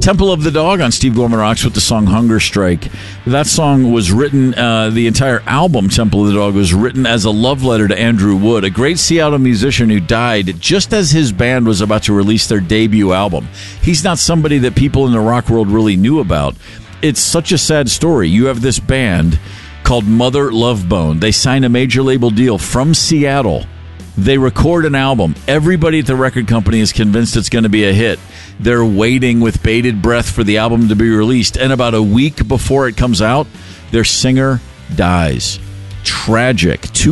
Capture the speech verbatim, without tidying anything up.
Temple of the Dog on Steve Gorman Rocks with the song Hunger Strike. That song was written, uh, the entire album, Temple of the Dog, was written as a love letter to Andrew Wood, a great Seattle musician who died just as his band was about to release their debut album. He's not somebody that people in the rock world really knew about. It's such a sad story. You have this band called Mother Love Bone. They sign a major label deal from Seattle. They record an album. Everybody at the record company is convinced it's going to be a hit. They're waiting with bated breath for the album to be released. And about a week before it comes out, their singer dies. Tragic. Two